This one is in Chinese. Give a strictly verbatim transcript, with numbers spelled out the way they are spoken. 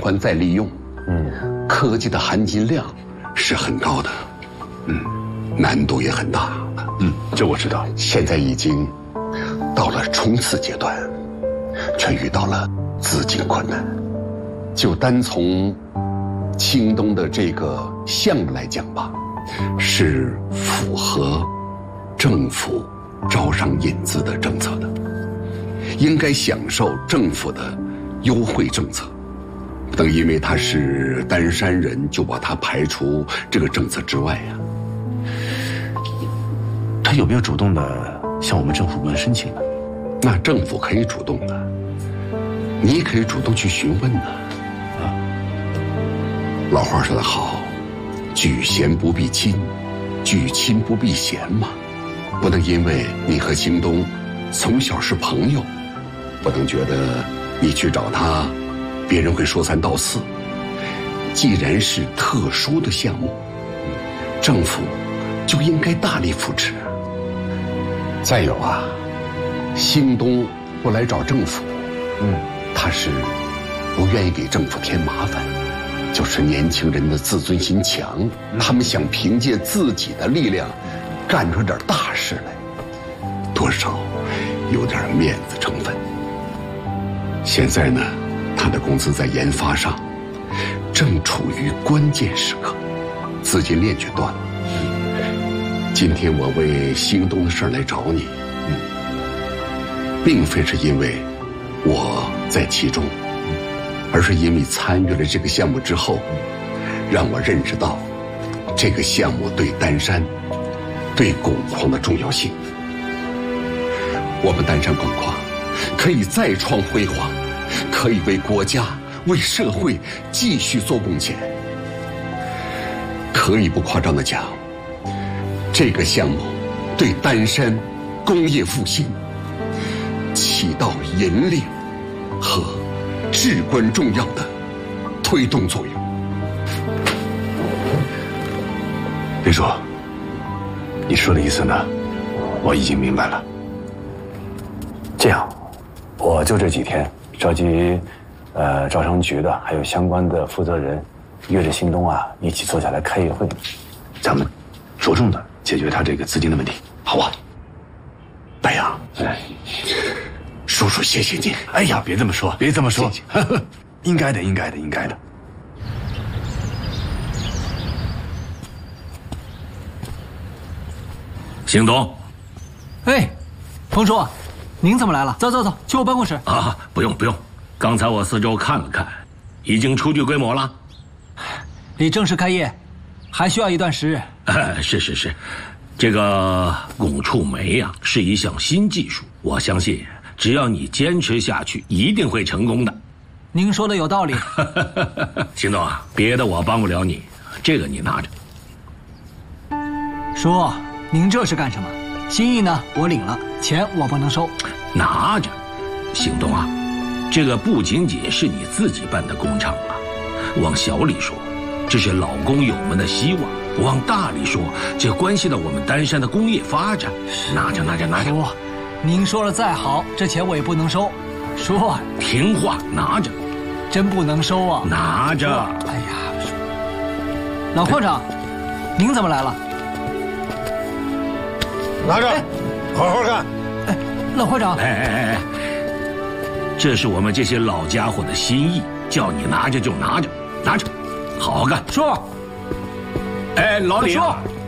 换再利用，嗯，科技的含金量是很高的，嗯，难度也很大， 嗯，这我知道。 现在已经到了冲刺阶段，却遇到了资金困难。就单从京东的这个项目来讲吧，是符合政府招商引资的政策的，应该享受政府的优惠政策，不能因为他是丹山人就把他排除这个政策之外呀。 他有没有主动的向我们政府部门申请呢？ 那政府可以主动的，你也可以主动去询问的。啊，老话说得好，举贤不避亲，举亲不避贤嘛。不能因为你和京东从小是朋友，不能觉得你去找他，别人会说三道四。既然是特殊的项目，政府就应该大力扶持。再有啊，京东不来找政府，嗯，他是不愿意给政府添麻烦，就是年轻人的自尊心强，他们想凭借自己的力量干出点大事来，多少有点面子成分。现在呢，他的公司在研发上正处于关键时刻，资金链却断了。今天我为京东的事来找你，嗯，并非是因为我在其中，而是因为参与了这个项目之后，让我认识到这个项目对丹山、对汞矿的重要性。我们丹山汞矿可以再创辉煌，可以为国家、为社会继续做贡献。可以不夸张地讲，这个项目对丹山工业复兴起到引领和至关重要的推动作用。 李叔，你说的意思呢，我已经明白了。这样，我就这几天召集呃招商局的还有相关的负责人，约着京东啊一起坐下来开一个会，咱们着重的解决他这个资金的问题，好吧？ 白杨，哎，叔叔谢谢你。 哎呀，别这么说，别这么说，谢谢应该的，应该的，应该的。 京东， 哎，彭叔，您怎么来了？走走走，去我办公室。 啊，不用不用，刚才我四周看了看，已经初具规模了。 离正式开业还需要一段时日。 哎，是是是，这个汞触媒呀、啊、是一项新技术，我相信只要你坚持下去，一定会成功的。 您说的有道理。 秦总啊，别的我帮不了你，这个你拿着。 叔，您这是干什么？心意呢我领了，钱我不能收。 拿着。邢东啊，这个不仅仅是你自己办的工厂啊，往小里说，这是老工友们的希望；往大里说，这关系到我们丹山的工业发展。拿着拿着拿着。 叔，您说的再好，这钱我也不能收。叔， 听话，拿着。 真不能收啊！ 拿着。 哎呀，老矿长，您怎么来了？ 拿着，哎、好好干。 哎，老矿长， 哎哎哎哎，这是我们这些老家伙的心意，叫你拿着就拿着，拿着，好好干。 叔， 哎，老李， 叔，